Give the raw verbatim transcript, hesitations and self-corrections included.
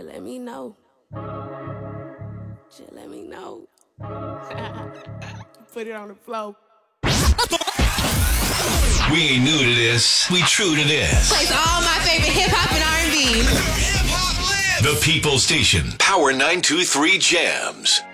Just let me know. Just let me know. Put it on the floor. We ain't new to this. We true to this. Plays all my favorite hip-hop and R and B. The People Station. Power nine two three Jams.